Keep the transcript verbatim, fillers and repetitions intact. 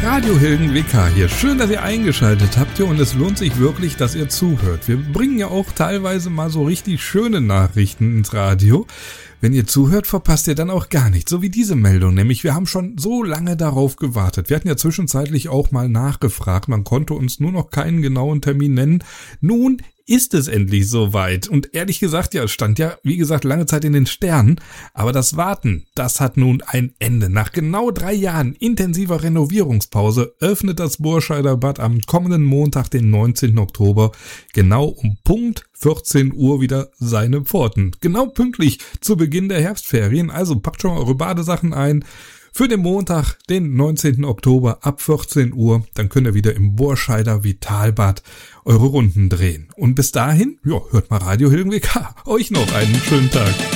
Radio Hilden W K hier. Schön, dass ihr eingeschaltet habt hier und es lohnt sich wirklich, dass ihr zuhört. Wir bringen ja auch teilweise mal so richtig schöne Nachrichten ins Radio. Wenn ihr zuhört, verpasst ihr dann auch gar nichts. So wie diese Meldung, nämlich wir haben schon so lange darauf gewartet. Wir hatten ja zwischenzeitlich auch mal nachgefragt. Man konnte uns nur noch keinen genauen Termin nennen. Nun ist es endlich soweit. Und ehrlich gesagt, ja, es stand ja, wie gesagt, lange Zeit in den Sternen. Aber das Warten, das hat nun ein Ende. Nach genau drei Jahren intensiver Renovierungspause öffnet das Burscheider Bad am kommenden Montag, den neunzehnten Oktober, genau um Punkt vierzehn Uhr wieder seine Pforten. Genau pünktlich zu Beginn der Herbstferien. Also packt schon mal eure Badesachen ein. Für den Montag, den neunzehnten Oktober ab vierzehn Uhr, dann könnt ihr wieder im Burscheider Vitalbad eure Runden drehen. Und bis dahin, ja, hört mal Radio Hilden W K. Euch noch einen schönen Tag.